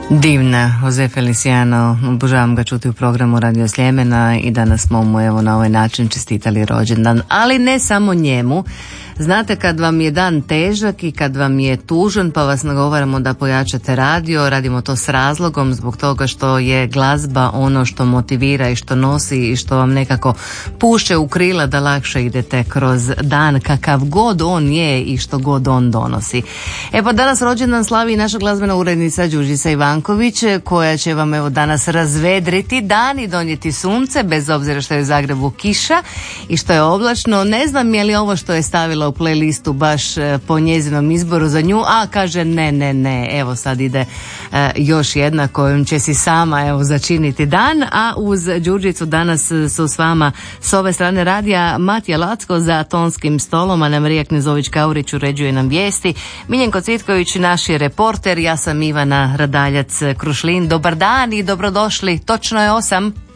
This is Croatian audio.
Divna, Jose Feliciano, obožavam ga čuti u programu Radio Sljemena i danas smo mu evo na ovaj način čestitali rođendan, ali ne samo njemu. Znate, kad vam je dan težak i kad vam je tužan pa vas nagovaramo da pojačate radio, radimo to s razlogom zbog toga što je glazba ono što motivira i što nosi i što vam nekako puše u krila da lakše idete kroz dan kakav god on je i što god on donosi. E pa danas rođendan slavi i naša glazbena urednica Đurđica Ivanković koja će vam evo danas razvedriti dan i donijeti sunce bez obzira što je u Zagrebu kiša i što je oblačno. Ne znam je li ovo što je stavila u playlistu baš po njezinom izboru za nju, a kaže ne, evo sad ide još jedna kojom će si sama evo začiniti dan, a uz Đurđicu danas su s vama s ove strane radija Matija Lacko za tonskim stolom, Ana Marija Knezović-Kaurić uređuje nam vijesti, Miljenko Cvitković naš je reporter, ja sam Ivana Radaljac Krušlin. Dobar dan i dobrodošli, točno je 8.